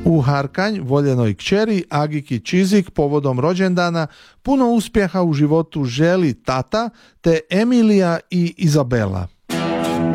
U Harkanj, voljenoj kćeri Agiki Čizik povodom rođendana puno uspjeha u životu želi tata te Emilija i Izabela.